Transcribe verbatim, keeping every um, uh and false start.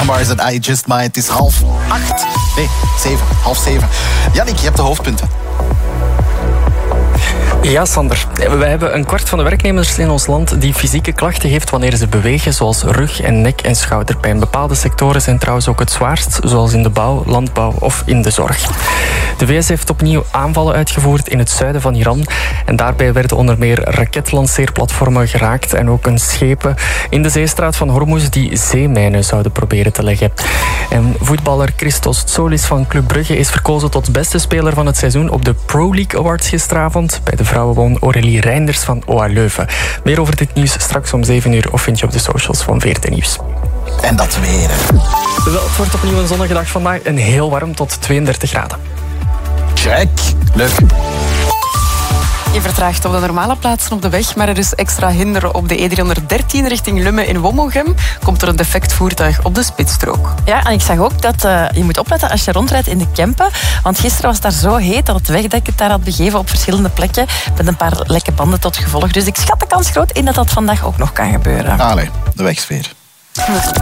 Bruno Mars en I Just Might. Het is half acht. Nee, zeven. Half zeven. Jannik, je hebt de hoofdpunten. Ja, Sander. Wij hebben een kwart van de werknemers in ons land die fysieke klachten heeft wanneer ze bewegen, zoals rug- en nek- en schouderpijn. Bepaalde sectoren zijn trouwens ook het zwaarst, zoals in de bouw, landbouw of in de zorg. De V S heeft opnieuw aanvallen uitgevoerd in het zuiden van Iran. En daarbij werden onder meer raketlanceerplatformen geraakt en ook een schepen in de zeestraat van Hormuz die zeemijnen zouden proberen te leggen. En voetballer Christos Tsolis van Club Brugge is verkozen tot beste speler van het seizoen op de Pro League Awards gisteravond. Bij de vrouwen won Aurélie Reinders van O A Leuven. Meer over dit nieuws straks om zeven uur of vind je op de socials van V R T Nieuws. En dat weer. Wel, het wordt opnieuw een zonnige dag vandaag en heel warm tot tweeëndertig graden. Check. Leuk. Je vertraagt op de normale plaatsen op de weg, maar er is extra hinder op de E driehonderddertien richting Lummen in Wommegem. Komt er een defect voertuig op de spitsstrook. Ja, en ik zag ook dat uh, je moet opletten als je rondrijdt in de Kempen. Want gisteren was het daar zo heet dat het wegdek het daar had begeven op verschillende plekken. Met een paar lekke banden tot gevolg. Dus ik schat de kans groot in dat dat vandaag ook nog kan gebeuren. Allee, de wegsfeer.